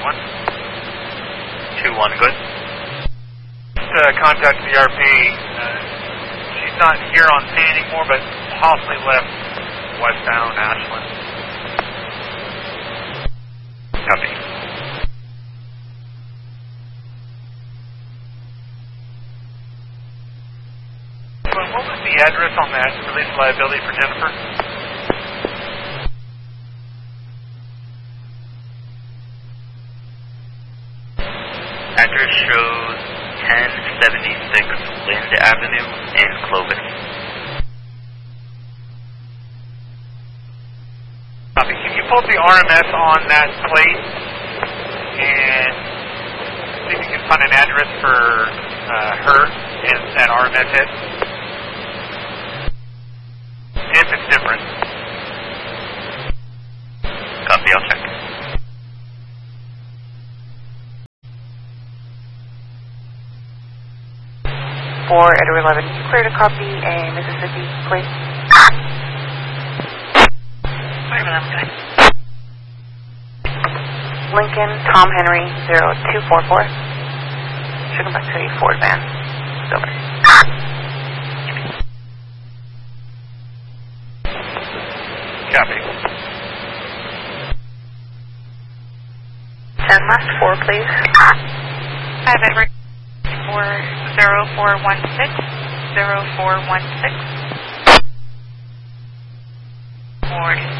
21. 2-1, good. Contact the RP. She's not here on scene anymore, but possibly left westbound Ashland. Copy. What was the address on that release liability for Jennifer? Address shows 1076 Lind Avenue in Clovis. Copy. Can you pull up the RMS on that plate and see if you can find an address for her in that RMS hit? If it's different. Copy, I'll check. For Edward 11, clear to copy a Mississippi plate. Lincoln, Tom Henry, 0244. Should come back to a Ford van. Over. Copy. 10 last 4, please. 5 Edward 0416. 0416. Ford